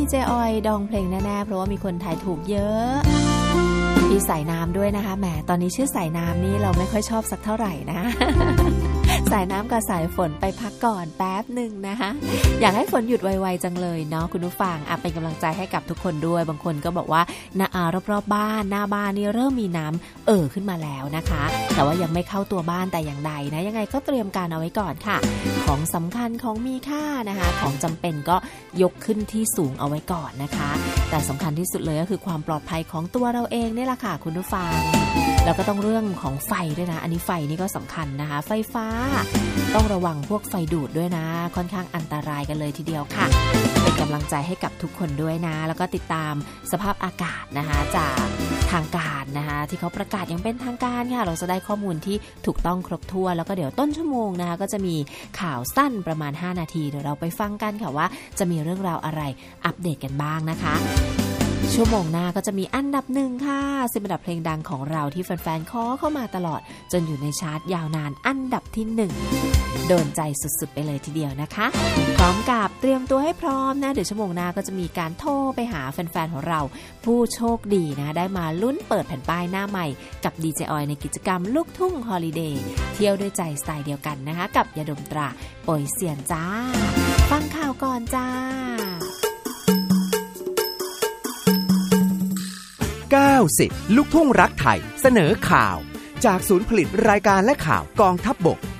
เจออยดองเพลงแน่ๆเพราะว่ามีคนทายถูกเยอะพี่สายน้ำด้วยนะคะแหมตอนนี้ชื่อสายน้ำนี่เราไม่ค่อยชอบสักเท่าไหร่นะ สายน้ำกับสายฝนไปพักก่อนแป๊บหนึ่งนะคะอยากให้ฝนหยุดไวๆจังเลยเนาะคุณผู้ฟังเป็นกำลังใจให้กับทุกคนด้วยบางคนก็บอกว่ารอบๆบ้านหน้าบ้านนี่เริ่มมีน้ำขึ้นมาแล้วนะคะแต่ว่ายังไม่เข้าตัวบ้านแต่อย่างใดนะยังไงก็เตรียมการเอาไว้ก่อนค่ะของสำคัญของมีค่านะคะของจำเป็นก็ยกขึ้นที่สูงเอาไว้ก่อนนะคะแต่สำคัญที่สุดเลยก็คือความปลอดภัยของตัวเราเองนี่แหละค่ะคุณผู้ฟังแล้วก็ต้องเรื่องของไฟด้วยนะอันนี้ไฟนี่ก็สำคัญนะคะไฟฟ้าต้องระวังพวกไฟดูดด้วยนะค่อนข้างอันตรายกันเลยทีเดียวค่ะเป็นกำลังใจให้กับทุกคนด้วยนะแล้วก็ติดตามสภาพอากาศนะคะจากทางการนะคะที่เขาประกาศอย่างเป็นทางการค่ะเราจะได้ข้อมูลที่ถูกต้องครบถ้วนแล้วก็เดี๋ยวต้นชั่วโมงนะคะก็จะมีข่าวสั้นประมาณ5นาทีเดี๋ยวเราไปฟังกันค่ะว่าจะมีเรื่องราวอะไรอัปเดตกันบ้างนะคะชั่วโมงหน้าก็จะมีอันดับ1ค่ะ10อันดับเพลงดังของเราที่แฟนๆขอเข้ามาตลอดจนอยู่ในชาร์ตยาวนานอันดับที่1โดนใจสุดๆไปเลยทีเดียวนะคะพร้อมกับเตรียมตัวให้พร้อมนะเดี๋ยวชั่วโมงหน้าก็จะมีการโทรไปหาแฟนๆของเราผู้โชคดีนะได้มาลุ้นเปิดแผ่นป้ายหน้าใหม่กับดีเจออยในกิจกรรมลูกทุ่งฮอลิเดย์เที่ยวด้วยใจสไตล์เดียวกันนะคะกับยาดมตราโปยเซียนจ้าฟังข่าวก่อนจ้า 90 ลูกทุ่งรักไทยเสนอข่าวจากศูนย์ผลิตรายการและข่าวกองทัพบก